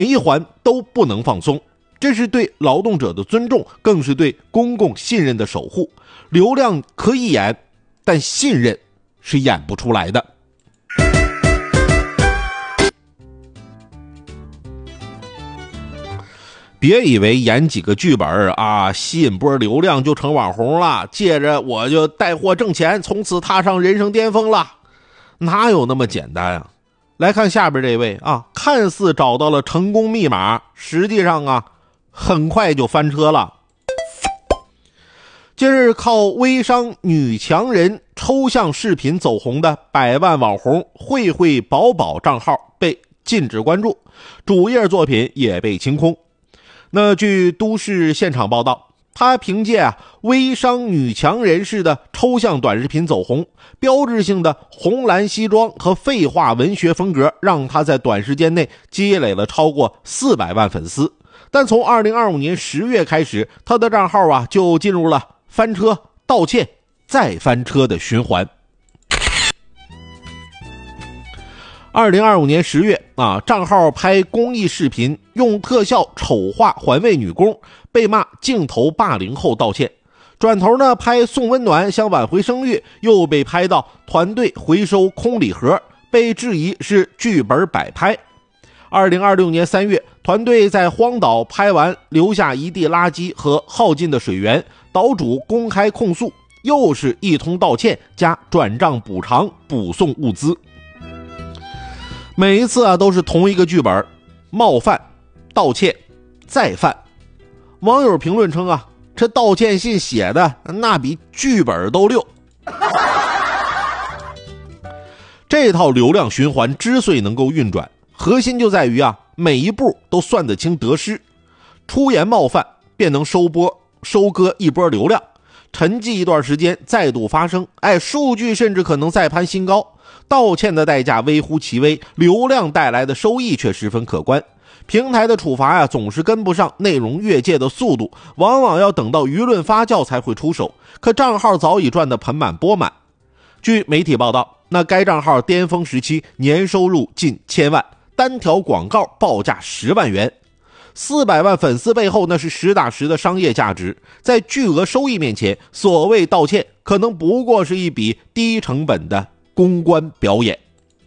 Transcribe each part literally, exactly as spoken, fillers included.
一环都不能放松。这是对劳动者的尊重，更是对公共信任的守护。流量可以演，但信任是演不出来的。别以为演几个剧本啊，吸引波流量就成网红了，借着我就带货挣钱，从此踏上人生巅峰了，哪有那么简单啊？来看下边这位啊，看似找到了成功密码，实际上啊很快就翻车了。近日靠微商女强人抽象视频走红的百万网红慧慧宝宝账号被禁止关注，主页作品也被清空。那据都市现场报道，他凭借啊微商女强人式的抽象短视频走红，标志性的红蓝西装和废话文学风格让他在短时间内积累了超过四百万粉丝。但从二零二五年十月开始，他的账号啊就进入了翻车、道歉、再翻车的循环。二零二五年十月啊，账号拍公益视频，用特效丑化环卫女工，被骂镜头霸凌后道歉。转头呢拍送温暖，想挽回声誉，又被拍到团队回收空礼盒，被质疑是剧本摆拍。二零二六年三月，团队在荒岛拍完，留下一地垃圾和耗尽的水源，岛主公开控诉，又是一通道歉加转账补偿补送物资。每一次啊都是同一个剧本，冒犯、道歉、再犯。网友评论称啊，这道歉信写的那比剧本都溜。这套流量循环之所以能够运转，核心就在于啊，每一步都算得清得失。出言冒犯便能收波收割一波流量，沉寂一段时间再度发生，哎，数据甚至可能再攀新高。道歉的代价微乎其微，流量带来的收益却十分可观。平台的处罚呀、啊，总是跟不上内容越界的速度，往往要等到舆论发酵才会出手。可账号早已赚得盆满钵满。据媒体报道，那该账号巅峰时期年收入近千万，单条广告报价十万元。四百万粉丝背后那是实打实的商业价值，在巨额收益面前，所谓道歉可能不过是一笔低成本的公关表演。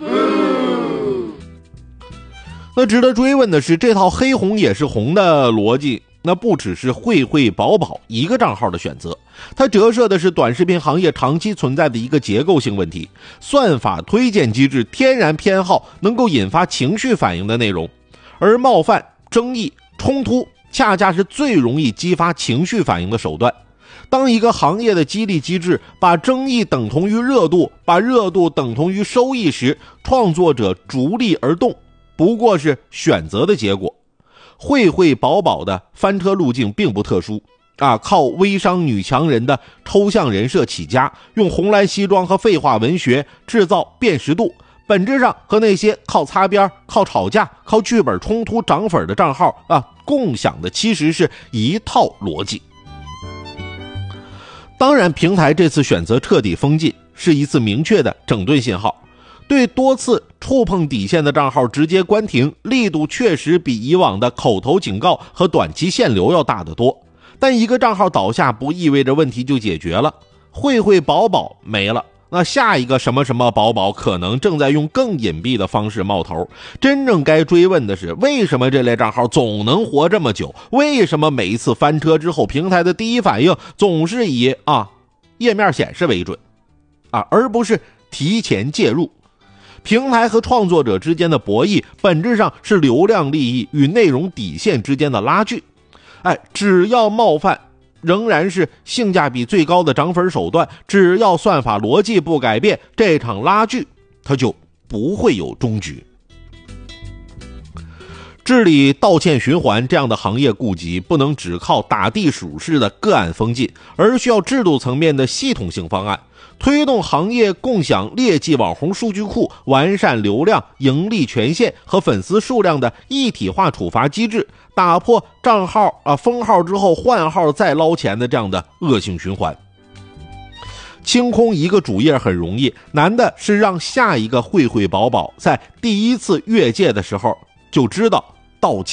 那值得追问的是，这套黑红也是红的逻辑，那不只是慧慧宝宝一个账号的选择，它折射的是短视频行业长期存在的一个结构性问题。算法推荐机制天然偏好能够引发情绪反应的内容，而冒犯、争议、冲突恰恰是最容易激发情绪反应的手段。当一个行业的激励机制把争议等同于热度，把热度等同于收益时，创作者逐利而动，不过是选择的结果。慧慧宝宝的翻车路径并不特殊啊，靠微商女强人的抽象人设起家，用红蓝西装和废话文学制造辨识度，本质上和那些靠擦边、靠吵架、靠剧本冲突涨粉的账号啊，共享的其实是一套逻辑。当然，平台这次选择彻底封禁，是一次明确的整顿信号，对多次触碰底线的账号直接关停，力度确实比以往的口头警告和短期限流要大得多。但一个账号倒下不意味着问题就解决了，慧慧宝宝没了，那下一个什么什么宝宝可能正在用更隐蔽的方式冒头。真正该追问的是，为什么这类账号总能活这么久？为什么每一次翻车之后，平台的第一反应总是以啊页面显示为准啊，而不是提前介入？平台和创作者之间的博弈，本质上是流量利益与内容底线之间的拉锯。哎，只要冒犯仍然是性价比最高的涨粉手段，只要算法逻辑不改变，这场拉锯它就不会有终局。治理道歉循环这样的行业痼疾，不能只靠打地鼠式的个案封禁，而需要制度层面的系统性方案，推动行业共享劣迹网红数据库，完善流量、盈利权限和粉丝数量的一体化处罚机制，打破账号啊封号之后换号再捞钱的这样的恶性循环。清空一个主页很容易，难的是让下一个慧慧宝宝在第一次越界的时候就知道道歉。